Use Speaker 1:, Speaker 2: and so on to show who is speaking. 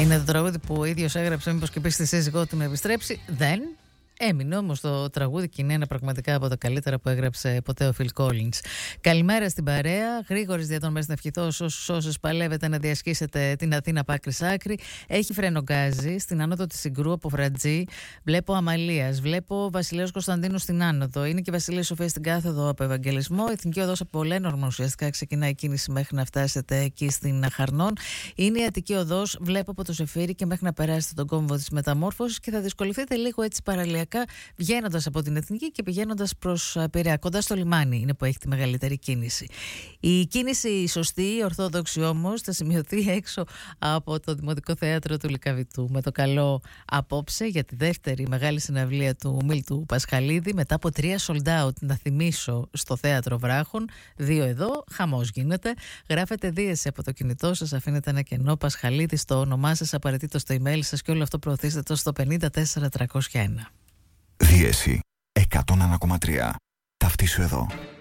Speaker 1: Είναι το τραγούδι που ο ίδιος έγραψε, μήπως και πει στη σύζυγό του να επιστρέψει. Δεν. Έμεινε όμως το τραγούδι και είναι ένα πραγματικά από τα καλύτερα που έγραψε ποτέ ο Phil Collins. Καλημέρα στην παρέα. Γρήγορης διαδρομές να ευχηθώ όσους παλεύετε να διασχίσετε την Αθήνα από άκρη σ' άκρη. Έχει φρενογκάζι στην άνοδο της Συγκρού από Φρατζή. Βλέπω Αμαλίας. Βλέπω Βασιλέως Κωνσταντίνου στην άνοδο. Είναι και Βασιλεία Σοφία στην κάθοδο από Ευαγγελισμό. Εθνική οδός από Λένορμα ουσιαστικά ξεκινάει η κίνηση μέχρι να φτάσετε εκεί στην Αχαρνών. Είναι η Αττική οδός. Βλέπω από το Ζεφύρι και μέχρι να περάσετε τον κόμβο της Μεταμόρφωσης και θα δυσκολευτείτε λίγο έτσι παραλιακά βγαίνοντας από την Εθνική και πηγαίνοντας προς Πειραιά. Κοντά στο λιμάνι είναι που έχει τη μεγαλύτερη κίνηση. Η κίνηση σωστή, ορθόδοξη όμως, θα σημειωθεί έξω από το Δημοτικό Θέατρο του Λυκαβητού. Με το καλό απόψε για τη δεύτερη μεγάλη συναυλία του Μίλτου Πασχαλίδη μετά από 3 sold out, να θυμίσω, στο Θέατρο Βράχων. 2 εδώ, χαμός γίνεται. Γράφετε δίεση από το κινητό σας, αφήνετε ένα κενό Πασχαλίδη στο όνομά σας, απαραίτητο στο email σας και όλο αυτό προωθήστε το στο 54301.
Speaker 2: Δίεση 101,3. Ταυτίσου εδώ.